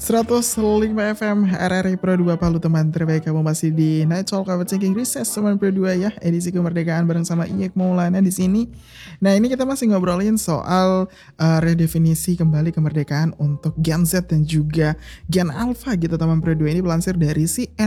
105 FM RRI Pro 2 Palu, teman terbaik. Kamu masih di Night Talk Cover Thinking Recess 92 ya, edisi kemerdekaan bareng sama Iyek Maulana di sini. Nah, ini kita masih ngobrolin soal redefinisi kembali kemerdekaan untuk Gen Z dan juga Gen Alpha gitu, teman Pro 2. Ini pelansir dari CNN